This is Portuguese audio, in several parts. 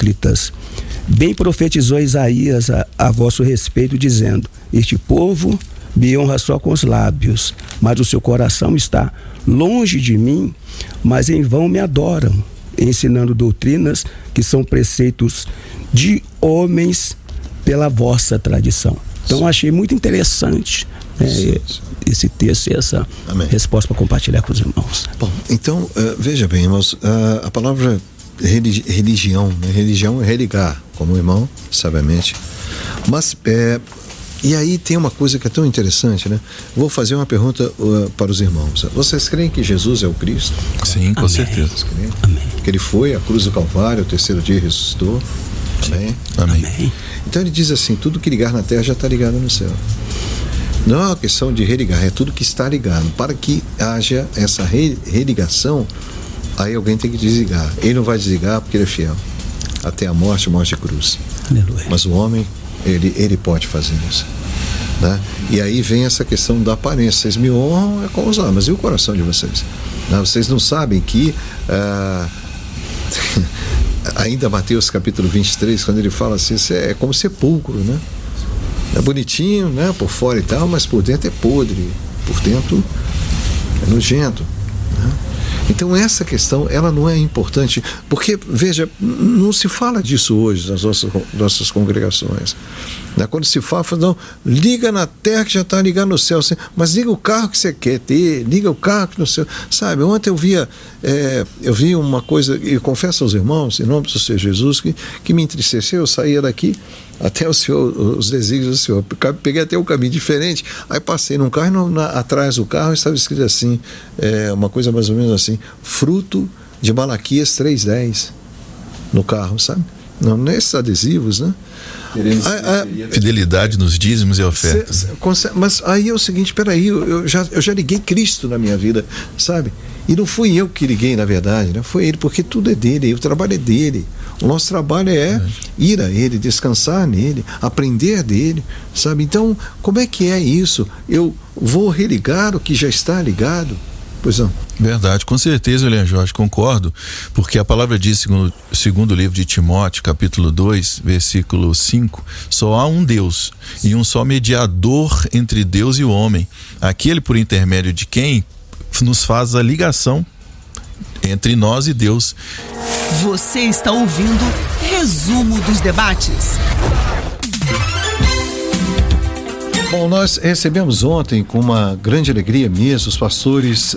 hipócritas. Bem profetizou Isaías a vosso respeito, dizendo: este povo me honra só com os lábios, mas o seu coração está longe de mim, mas em vão me adoram, ensinando doutrinas que são preceitos de homens pela vossa tradição. Então, achei muito interessante esse texto e essa resposta para compartilhar com os irmãos. Bom, então, veja bem, irmãos, a palavra religião, né? Religião é religar, como o irmão sabiamente, mas e aí tem uma coisa que é tão interessante, né? Vou fazer uma pergunta para os irmãos. Vocês creem que Jesus é o Cristo? Sim, com certeza. Amém. Que ele foi à cruz do Calvário, ao terceiro dia ressuscitou. Amém? Amém. Então ele diz assim: tudo que ligar na terra já está ligado no céu. Não é uma questão de religar, é tudo que está ligado. Para que haja essa religação, aí alguém tem que desligar. Ele não vai desligar porque ele é fiel até a morte de cruz. Aleluia. Mas o homem, ele pode fazer isso, né? E aí vem essa questão da aparência. Vocês me honram com os lábios, mas e o coração de vocês? Não, vocês não sabem que ainda Mateus capítulo 23, quando ele fala assim, é como sepulcro, né? É bonitinho, né? Por fora e tal, mas por dentro é podre, por dentro é nojento, né? Então essa questão, ela não é importante, porque, veja, não se fala disso hoje nas nossas congregações, né? Quando se fala, não, liga na terra que já está ligado no céu, mas liga o carro que você quer ter, liga o carro que no céu, sabe? Ontem eu vi uma coisa, e confesso aos irmãos, em nome do Senhor Jesus, que me entristeceu. Eu saía daqui até o Senhor, os desígnios do Senhor, peguei até um caminho diferente, aí passei num carro e atrás do carro estava escrito assim, uma coisa mais ou menos assim: fruto de Malaquias 3:10 no carro, sabe? Não, nesses adesivos, né? Fidelidade nos dízimos e ofertas. Mas aí é o seguinte, peraí, eu já liguei Cristo na minha vida, sabe? E não fui eu que liguei, na verdade, né? Foi ele, porque tudo é dele, o trabalho é dele. O nosso trabalho é ir a ele, descansar nele, aprender dele, sabe? Então, como é que é isso? Eu vou religar o que já está ligado? Pois não. Verdade, com certeza, William Jorge, concordo, porque a palavra diz, segundo o livro de Timóteo, capítulo 2, versículo 5, só há um Deus e um só mediador entre Deus e o homem, aquele por intermédio de quem nos faz a ligação entre nós e Deus. Você está ouvindo Resumo dos Debates. Bom, nós recebemos ontem com uma grande alegria mesmo os pastores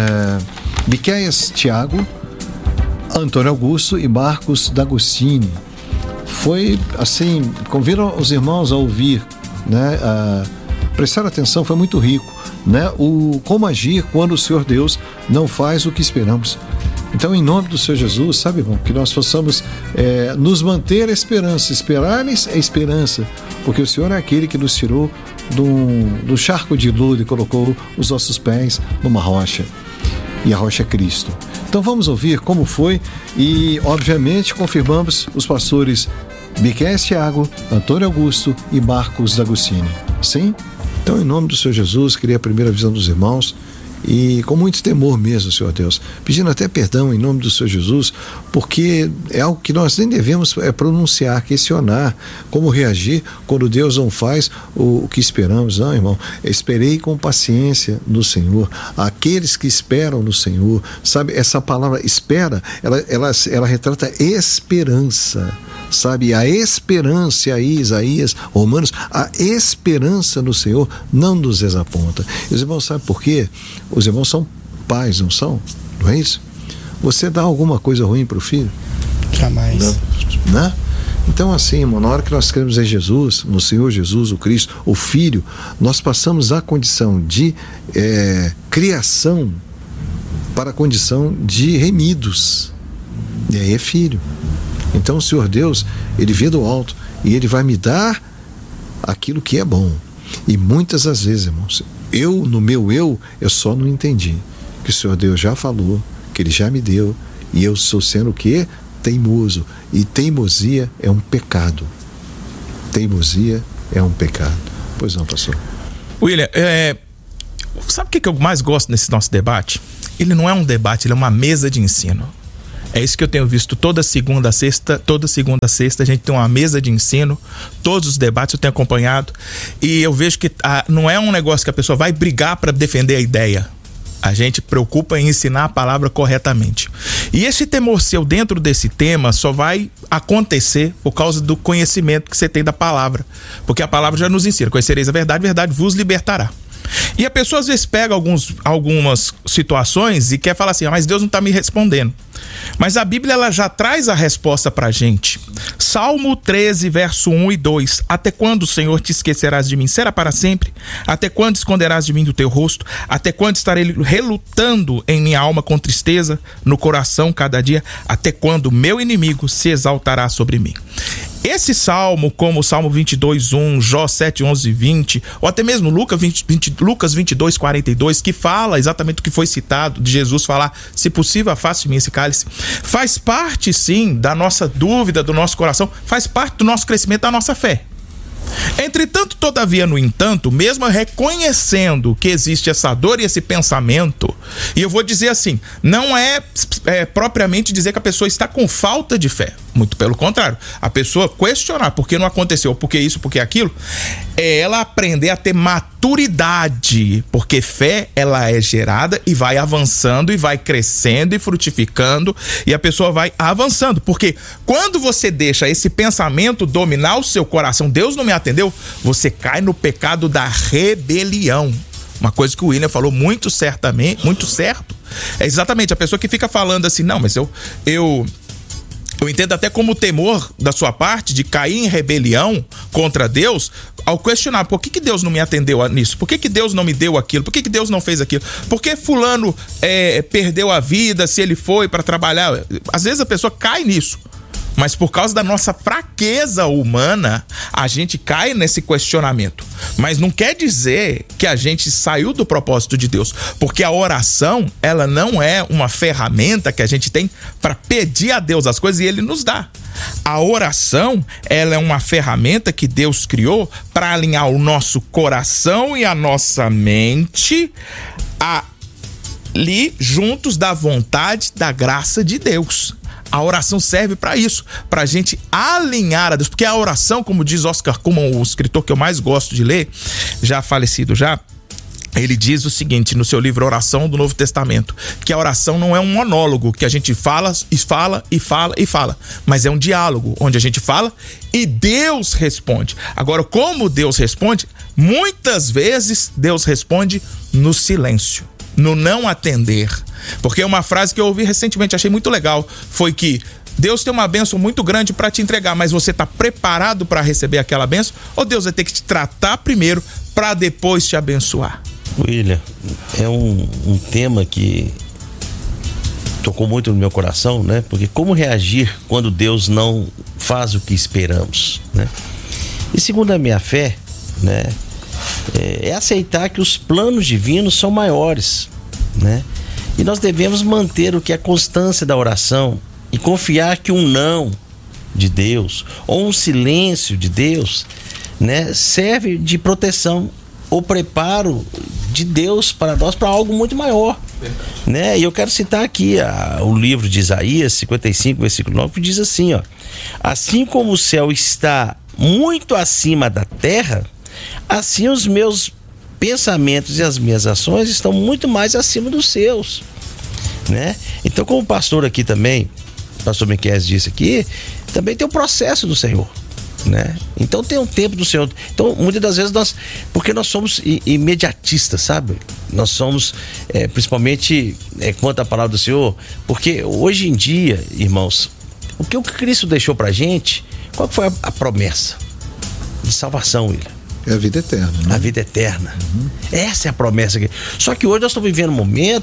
Miqueias Tiago, Antônio Augusto e Marcos D'Agostini. Foi assim, convido os irmãos a ouvir, né? Prestar atenção, foi muito rico, né? Como agir quando o Senhor Deus não faz o que esperamos. Então, em nome do Senhor Jesus, sabe, irmão, que nós possamos nos manter a esperança. Esperar-lhes é esperança, porque o Senhor é aquele que nos tirou do charco de lodo e colocou os nossos pés numa rocha, e a rocha é Cristo. Então vamos ouvir como foi e, obviamente, confirmamos os pastores Miqueias Tiago, Antônio Augusto e Marcos D'Agostini. Sim? Então, em nome do Senhor Jesus, queria a primeira visão dos irmãos e com muito temor mesmo, Senhor Deus, pedindo até perdão em nome do Senhor Jesus, porque é algo que nós nem devemos pronunciar, questionar como reagir quando Deus não faz o que esperamos. Não, irmão, esperei com paciência no Senhor. Aqueles que esperam no Senhor, sabe, essa palavra espera, ela retrata esperança, sabe, a esperança aí, Isaías, Romanos, a esperança no Senhor não nos desaponta. E os irmãos sabem por quê? Os irmãos são pais, não são? Não é isso? Você dá alguma coisa ruim para o filho? Jamais. Não, né? Então, assim, irmão, na hora que nós cremos em Jesus, no Senhor Jesus, o Cristo, o Filho, nós passamos a condição de criação para a condição de remidos. E aí é filho. Então o Senhor Deus, Ele vê do alto e Ele vai me dar aquilo que é bom. E muitas das vezes, irmãos, no meu eu só não entendi que o Senhor Deus já falou, que Ele já me deu, e eu estou sendo o quê? Teimoso. E teimosia é um pecado. Teimosia é um pecado. Pois não, pastor? William, sabe o que eu mais gosto nesse nosso debate? Ele não é um debate, ele é uma mesa de ensino. É isso que eu tenho visto toda segunda a sexta a gente tem uma mesa de ensino, todos os debates eu tenho acompanhado, e eu vejo que não é um negócio que a pessoa vai brigar para defender a ideia. A gente preocupa em ensinar a palavra corretamente. E esse temor seu dentro desse tema só vai acontecer por causa do conhecimento que você tem da palavra. Porque a palavra já nos ensina: conhecereis a verdade vos libertará. E a pessoa às vezes pega algumas situações e quer falar assim: mas Deus não está me respondendo. Mas a Bíblia, ela já traz a resposta pra gente. Salmo 13, verso 1 e 2. Até quando, Senhor, te esquecerás de mim? Será para sempre? Até quando esconderás de mim do teu rosto? Até quando estarei relutando em minha alma com tristeza no coração cada dia? Até quando meu inimigo se exaltará sobre mim? Esse salmo, como o Salmo 22, 1, Jó 7, 11, 20, ou até mesmo Lucas 22, 42, que fala exatamente o que foi citado, de Jesus falar: se possível, afaste de mim esse cálice, faz parte sim da nossa dúvida, do nosso coração, faz parte do nosso crescimento, da nossa fé. Entretanto, todavia, no entanto, mesmo reconhecendo que existe essa dor e esse pensamento, e eu vou dizer assim, não é propriamente dizer que a pessoa está com falta de fé, muito pelo contrário, a pessoa questionar por que não aconteceu, por que isso, por que aquilo, é ela aprender a ter maturidade, porque fé, ela é gerada e vai avançando e vai crescendo e frutificando, e a pessoa vai avançando, porque quando você deixa esse pensamento dominar o seu coração, Deus não me atendeu, você cai no pecado da rebelião. Uma coisa que o William falou muito certamente, muito certo, é exatamente a pessoa que fica falando assim: não, mas eu entendo até como temor da sua parte de cair em rebelião contra Deus, ao questionar: por que Deus não me atendeu nisso? Por que Deus não me deu aquilo? Por que Deus não fez aquilo? Por que fulano perdeu a vida se ele foi para trabalhar? Às vezes a pessoa cai nisso, mas por causa da nossa fraqueza humana, a gente cai nesse questionamento. Mas não quer dizer que a gente saiu do propósito de Deus, porque a oração, ela não é uma ferramenta que a gente tem para pedir a Deus as coisas e Ele nos dá. A oração, ela é uma ferramenta que Deus criou para alinhar o nosso coração e a nossa mente ali juntos da vontade, da graça de Deus. A oração serve para isso, para a gente alinhar a Deus, porque a oração, como diz Oscar Cullmann, o escritor que eu mais gosto de ler, já falecido já, ele diz o seguinte no seu livro Oração do Novo Testamento, que a oração não é um monólogo, que a gente fala e fala e fala e fala, mas é um diálogo, onde a gente fala e Deus responde. Agora, como Deus responde? Muitas vezes Deus responde no silêncio, no não atender. Porque uma frase que eu ouvi recentemente, achei muito legal, foi que Deus tem uma bênção muito grande para te entregar, mas você está preparado para receber aquela bênção? Ou Deus vai ter que te tratar primeiro para depois te abençoar? William, é um tema que tocou muito no meu coração, né? Porque como reagir quando Deus não faz o que esperamos, né? E segundo a minha fé, né, é aceitar que os planos divinos são maiores, né? E nós devemos manter o que é a constância da oração e confiar que um não de Deus ou um silêncio de Deus, né, serve de proteção ou preparo de Deus para nós, para algo muito maior, né? E eu quero citar aqui o livro de Isaías 55, versículo 9, que diz assim, ó: assim como o céu está muito acima da terra, assim os meus pensamentos e as minhas ações estão muito mais acima dos seus, né? Então, como o pastor aqui também, o pastor Miqueias disse aqui, também tem o processo do Senhor, né? Então tem um tempo do Senhor. Então, muitas das vezes porque nós somos imediatistas, sabe? Nós somos, principalmente quanto à palavra do Senhor, porque hoje em dia, irmãos, o que o Cristo deixou pra gente, qual foi a promessa de salvação, William? É a vida eterna, né? A vida eterna. Essa é a promessa aqui. Só que hoje nós estamos vivendo um momento